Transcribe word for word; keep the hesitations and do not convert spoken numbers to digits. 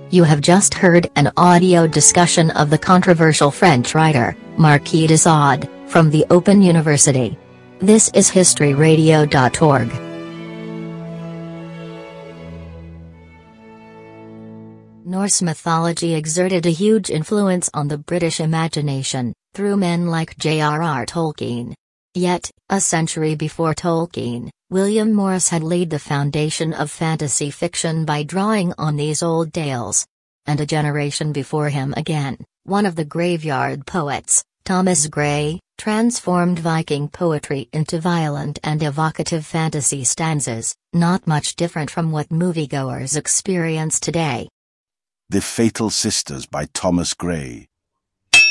You have just heard an audio discussion of the controversial French writer, Marquis de Sade, from the Open University. This is history radio dot org. Norse mythology exerted a huge influence on the British imagination, through men like J R R Tolkien. Yet, a century before Tolkien, William Morris had laid the foundation of fantasy fiction by drawing on these old tales. And a generation before him again, one of the graveyard poets, Thomas Gray, transformed Viking poetry into violent and evocative fantasy stanzas, not much different from what moviegoers experience today. The Fatal Sisters by Thomas Gray.